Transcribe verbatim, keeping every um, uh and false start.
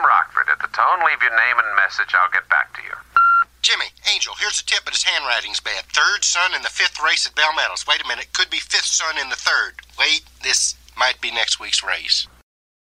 Rockford. At the tone, leave your name and message. I'll get back to you. Jimmy, Angel, here's a tip, but his handwriting's bad. Third son in the fifth race at Bell Meadows. Wait a minute, could be fifth son in the third. Wait, this might be next week's race.